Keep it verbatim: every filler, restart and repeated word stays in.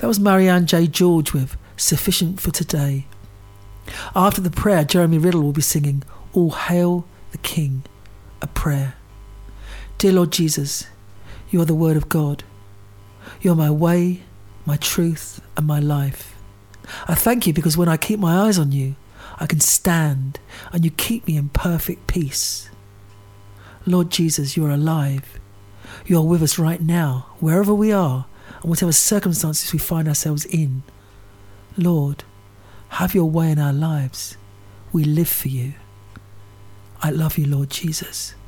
That was Marianne J. George with Sufficient for Today. After the prayer, Jeremy Riddle will be singing All Hail the King, a prayer. Dear Lord Jesus, you are the Word of God. You are my way, my truth, and my life. I thank you because when I keep my eyes on you, I can stand and you keep me in perfect peace. Lord Jesus, you are alive. You are with us right now, wherever we are, and whatever circumstances we find ourselves in. Lord, have your way in our lives. We live for you. I love you, Lord Jesus.